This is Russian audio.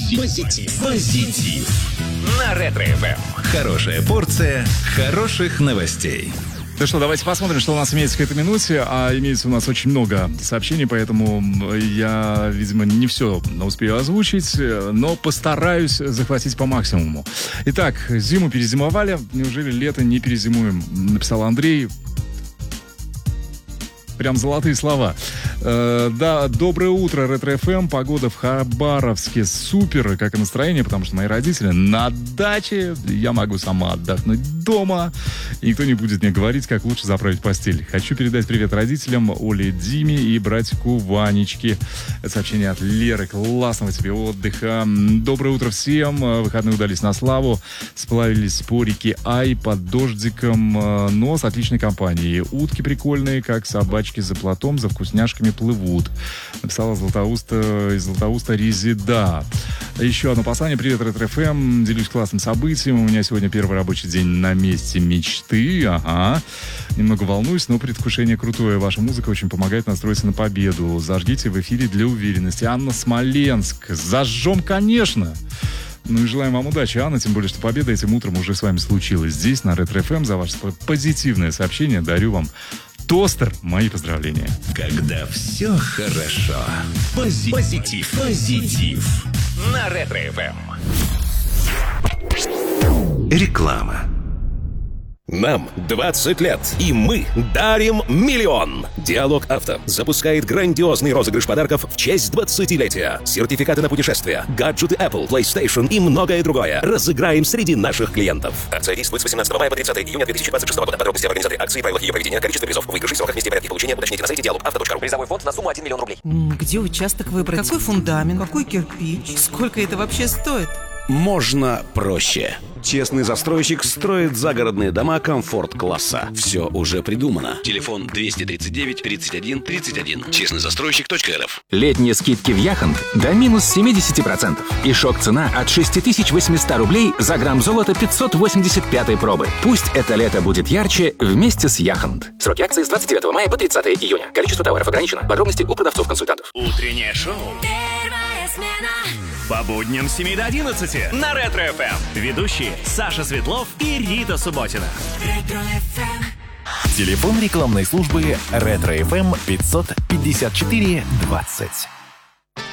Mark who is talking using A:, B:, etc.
A: Позитив. На Ретро-ФМ. Хорошая порция хороших новостей.
B: Ну что, давайте посмотрим, что у нас имеется к этой минуте. А имеется у нас очень много сообщений, поэтому я, видимо, не все успею озвучить, но постараюсь захватить по максимуму. Итак, зиму перезимовали, неужели лето не перезимуем? Написал Андрей. Прям золотые слова. Да, доброе утро, Ретро-ФМ. Погода в Хабаровске супер, как и настроение, потому что мои родители на даче. Я могу сама отдохнуть дома. И никто не будет мне говорить, как лучше заправить постель. Хочу передать привет родителям Оле, Диме и братику Ванечке. Это сообщение от Леры. Классного тебе отдыха. Доброе утро всем. Выходные удались на славу. Сплавились по реке Ай под дождиком, но с отличной компанией. Утки прикольные, как собачки за плотом, за вкусняшками плывут. Написала из Златоуста Резида. Еще одно послание. Привет, Ретро-ФМ. Делюсь классным событием. У меня сегодня первый рабочий день на месте мечты. Ага. Немного волнуюсь, но предвкушение крутое. Ваша музыка очень помогает настроиться на победу. Зажгите в эфире для уверенности. Анна, Смоленск. Зажжем, конечно. Ну и желаем вам удачи, Анна, тем более, что победа этим утром уже с вами случилась. Здесь, на Ретро-ФМ, за ваше позитивное сообщение дарю вам тостер. Мои поздравления.
A: Когда все хорошо. Позитив. На Ретро-ФМ. Реклама. Нам 20 лет, и мы дарим миллион. Диалог Авто запускает грандиозный розыгрыш подарков в честь 20-летия. Сертификаты на путешествия, гаджеты Apple, PlayStation и многое другое. Разыграем среди наших клиентов. Акция действует с 18 мая по 30 июня 2026 года. Подробности об организации акции, правилах ее проведения, количество призов, выигрышей, сроках, месте и порядке получения уточните на сайте dialogauto.ru. Призовой фонд на сумму 1 миллион рублей.
C: Где участок выбрать? Какой фундамент? Какой кирпич? Сколько это вообще стоит?
D: Можно проще. Честный застройщик строит загородные дома комфорт-класса. Все уже придумано. Телефон 239 31 31. Честнойзастройщик.рф.
E: Летние скидки в Яхонт до минус 70%. И шок-цена от 6800 рублей за грамм золота 585 пробы. Пусть это лето будет ярче вместе с Яхонт. Сроки акции с 29 мая по 30 июня. Количество товаров ограничено. Подробности у продавцов-консультантов.
A: Утреннее шоу.
F: Первая смена.
G: По будням с 7 до 11 на Ретро-ФМ. Ведущие Саша Светлов и Рита Субботина.
F: Ретро-ФМ.
H: Телефон рекламной службы Ретро-ФМ 554 20.